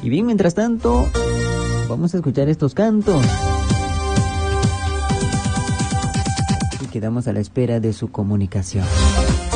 Y bien, mientras tanto, vamos a escuchar estos cantos. Y quedamos a la espera de su comunicación.